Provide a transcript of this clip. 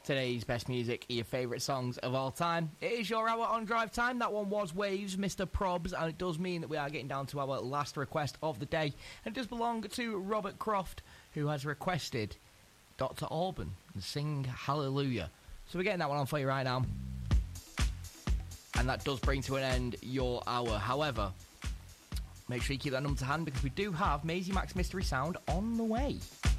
Today's best music, your favourite songs of all time. It is your hour on Drive Time. That one was Waves, Mr. Probs, and it does mean that we are getting down to our last request of the day. And it does belong to Robert Croft, who has requested Dr. Alban and Sing Hallelujah. So we're getting that one on for you right now. And that does bring to an end your hour. However, make sure you keep that number to hand because we do have Maisie Mac's Mystery Sound on the way.